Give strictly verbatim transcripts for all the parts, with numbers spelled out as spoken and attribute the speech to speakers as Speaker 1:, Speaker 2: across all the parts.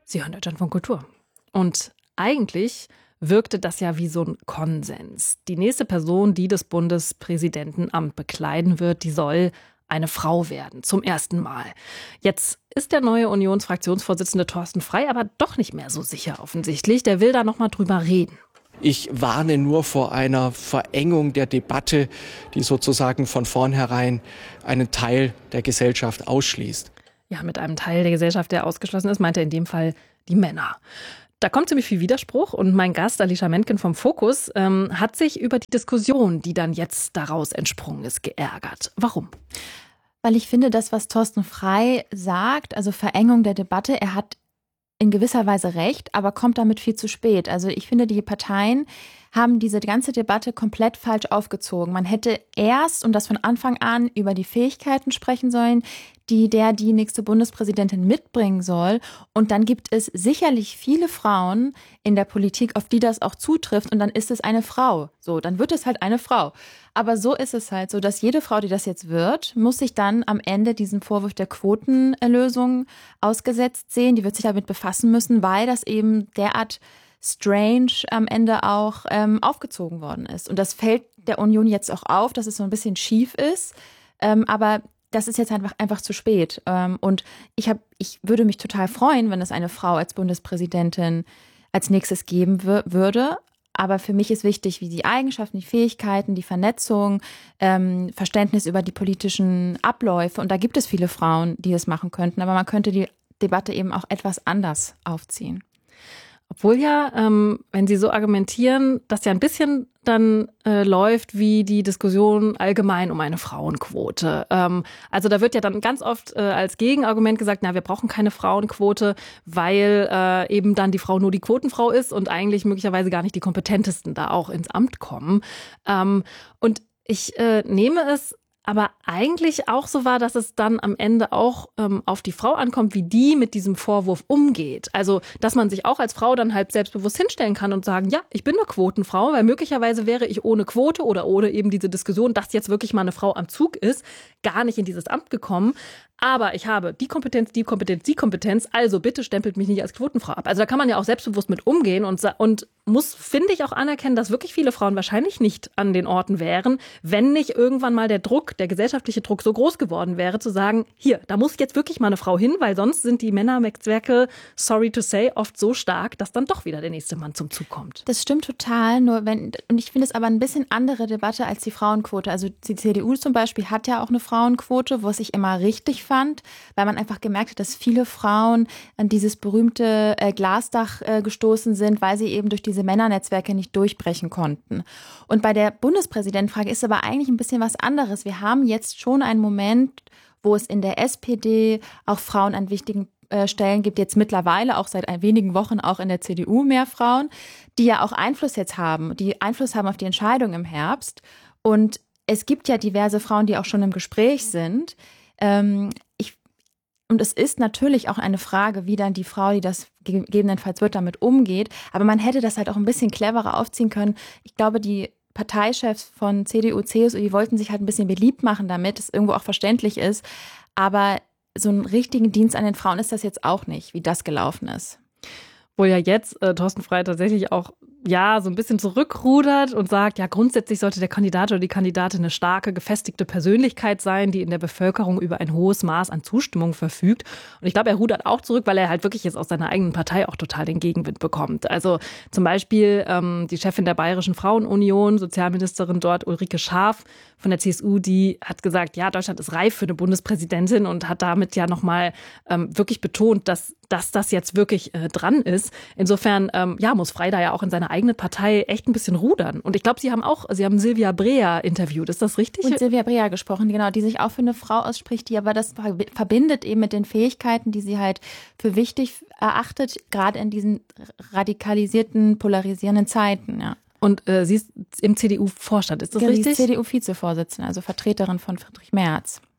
Speaker 1: Sie hören Deutschlandfunk Kultur. Und eigentlich wirkte das ja wie so ein Konsens. Die nächste Person, die das Bundespräsidentenamt bekleiden wird, die soll eine Frau werden, zum ersten Mal. Jetzt ist der neue Unionsfraktionsvorsitzende Thorsten Frey aber doch nicht mehr so sicher offensichtlich. Der will da noch mal drüber reden.
Speaker 2: Ich warne nur vor einer Verengung der Debatte, die sozusagen von vornherein einen Teil der Gesellschaft ausschließt.
Speaker 1: Ja, mit einem Teil der Gesellschaft, der ausgeschlossen ist, meint er in dem Fall die Männer. Da kommt ziemlich viel Widerspruch und mein Gast Alicia Mentgen vom Fokus ähm, hat sich über die Diskussion, die dann jetzt daraus entsprungen ist, geärgert. Warum?
Speaker 3: Weil ich finde, das, was Thorsten Frey sagt, also Verengung der Debatte, er hat in gewisser Weise recht, aber kommt damit viel zu spät. Also ich finde, die Parteien haben diese ganze Debatte komplett falsch aufgezogen. Man hätte erst, und das von Anfang an, über die Fähigkeiten sprechen sollen, die der, die nächste Bundespräsidentin mitbringen soll. Und dann gibt es sicherlich viele Frauen in der Politik, auf die das auch zutrifft. Und dann ist es eine Frau. So, dann wird es halt eine Frau. Aber so ist es halt so, dass jede Frau, die das jetzt wird, muss sich dann am Ende diesen Vorwurf der Quotenlösung ausgesetzt sehen. Die wird sich damit befassen müssen, weil das eben derart strange am Ende auch ähm, aufgezogen worden ist. Und das fällt der Union jetzt auch auf, dass es so ein bisschen schief ist. Ähm, aber das ist jetzt einfach, einfach zu spät. Ähm, und ich, hab, ich würde mich total freuen, wenn es eine Frau als Bundespräsidentin als nächstes geben w- würde. Aber für mich ist wichtig, wie die Eigenschaften, die Fähigkeiten, die Vernetzung, ähm, Verständnis über die politischen Abläufe. Und da gibt es viele Frauen, die es machen könnten. Aber man könnte die Debatte eben auch etwas anders aufziehen.
Speaker 1: Obwohl ja, ähm, wenn Sie so argumentieren, das ja ein bisschen dann äh, läuft wie die Diskussion allgemein um eine Frauenquote. Ähm, also da wird ja dann ganz oft äh, als Gegenargument gesagt, na, wir brauchen keine Frauenquote, weil äh, eben dann die Frau nur die Quotenfrau ist und eigentlich möglicherweise gar nicht die kompetentesten da auch ins Amt kommen. Ähm, und ich äh, nehme es aber eigentlich auch so war, dass es dann am Ende auch ähm, auf die Frau ankommt, wie die mit diesem Vorwurf umgeht. Also, dass man sich auch als Frau dann halt selbstbewusst hinstellen kann und sagen, ja, ich bin eine Quotenfrau, weil möglicherweise wäre ich ohne Quote oder ohne eben diese Diskussion, dass jetzt wirklich mal eine Frau am Zug ist, gar nicht in dieses Amt gekommen. Aber ich habe die Kompetenz, die Kompetenz, die Kompetenz, also bitte stempelt mich nicht als Quotenfrau ab. Also da kann man ja auch selbstbewusst mit umgehen und, und muss, finde ich, auch anerkennen, dass wirklich viele Frauen wahrscheinlich nicht an den Orten wären, wenn nicht irgendwann mal der Druck, der gesellschaftliche Druck so groß geworden wäre, zu sagen, hier, da muss jetzt wirklich mal eine Frau hin, weil sonst sind die Männernetzwerke, sorry to say, oft so stark, dass dann doch wieder der nächste Mann zum Zug kommt.
Speaker 3: Das stimmt total, nur wenn, und ich finde es aber ein bisschen andere Debatte als die Frauenquote. Also die C D U zum Beispiel hat ja auch eine Frauenquote, wo es sich immer richtig fand, weil man einfach gemerkt hat, dass viele Frauen an dieses berühmte äh, Glasdach äh, gestoßen sind, weil sie eben durch diese Männernetzwerke nicht durchbrechen konnten. Und bei der Bundespräsidentenfrage ist aber eigentlich ein bisschen was anderes. Wir haben jetzt schon einen Moment, wo es in der S P D auch Frauen an wichtigen äh, Stellen gibt, jetzt mittlerweile auch seit ein wenigen Wochen auch in der C D U mehr Frauen, die ja auch Einfluss jetzt haben, die Einfluss haben auf die Entscheidung im Herbst. Und es gibt ja diverse Frauen, die auch schon im Gespräch sind. Ähm, ich, und es ist natürlich auch eine Frage, wie dann die Frau, die das gegebenenfalls wird, damit umgeht. Aber man hätte das halt auch ein bisschen cleverer aufziehen können. Ich glaube, die Parteichefs von C D U, C S U, die wollten sich halt ein bisschen beliebt machen damit, es irgendwo auch verständlich ist. Aber so einen richtigen Dienst an den Frauen ist das jetzt auch nicht, wie das gelaufen ist.
Speaker 1: Wo ja jetzt äh, Thorsten Frey tatsächlich auch ja so ein bisschen zurückrudert und sagt, ja, grundsätzlich sollte der Kandidat oder die Kandidatin eine starke, gefestigte Persönlichkeit sein, die in der Bevölkerung über ein hohes Maß an Zustimmung verfügt. Und ich glaube, er rudert auch zurück, weil er halt wirklich jetzt aus seiner eigenen Partei auch total den Gegenwind bekommt. Also zum Beispiel ähm, die Chefin der Bayerischen Frauenunion, Sozialministerin dort Ulrike Schaaf von der C S U, die hat gesagt, ja, Deutschland ist reif für eine Bundespräsidentin und hat damit ja nochmal ähm, wirklich betont, dass, dass das jetzt wirklich äh, dran ist. Insofern, ähm, ja, muss Frey da ja auch in seiner eigenen Partei echt ein bisschen rudern. Und ich glaube, Sie haben auch, Sie haben Silvia Brea interviewt, ist das richtig?
Speaker 3: Und Silvia Brea gesprochen, genau, die sich auch für eine Frau ausspricht, die aber das verbindet eben mit den Fähigkeiten, die sie halt für wichtig erachtet, gerade in diesen radikalisierten, polarisierenden Zeiten, ja.
Speaker 1: Und äh, sie ist im C D U-Vorstand, ist das
Speaker 3: ja,
Speaker 1: richtig?
Speaker 3: Sie ist C D U-Vizevorsitzende, also Vertreterin von Friedrich Merz.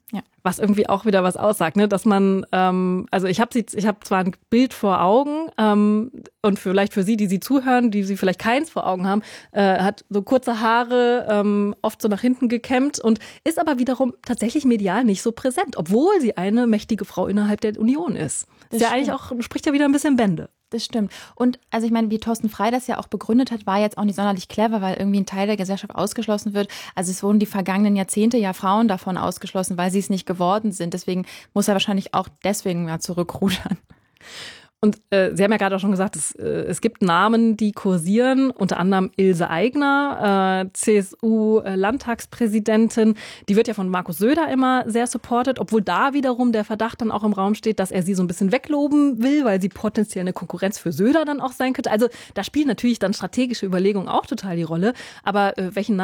Speaker 1: Ja. Was irgendwie auch wieder was aussagt, ne? Dass man, ähm, also ich habe sie, ich habe zwar ein Bild vor Augen ähm, und vielleicht für Sie, die Sie zuhören, die Sie vielleicht keins vor Augen haben, äh, hat so kurze Haare, ähm, oft so nach hinten gekämmt und ist aber wiederum tatsächlich medial nicht so präsent, obwohl sie eine mächtige Frau innerhalb der Union ist. Das ist ja eigentlich auch, spricht ja wieder ein bisschen Bände.
Speaker 3: Das stimmt. Und also ich meine, wie Thorsten Frey das ja auch begründet hat, war jetzt auch nicht sonderlich clever, weil irgendwie ein Teil der Gesellschaft ausgeschlossen wird. Also es wurden die vergangenen Jahrzehnte ja Frauen davon ausgeschlossen, weil sie es nicht geworden sind. Deswegen muss er wahrscheinlich auch deswegen mal zurückrudern.
Speaker 1: Und äh, Sie haben ja gerade auch schon gesagt, es, äh, es gibt Namen, die kursieren, unter anderem Ilse Aigner, äh, C S U-Landtagspräsidentin. Die wird ja von Markus Söder immer sehr supported, obwohl da wiederum der Verdacht dann auch im Raum steht, dass er sie so ein bisschen wegloben will, weil sie potenziell eine Konkurrenz für Söder dann auch sein könnte. Also da spielen natürlich dann strategische Überlegungen auch total die Rolle. Aber äh, welchen Namen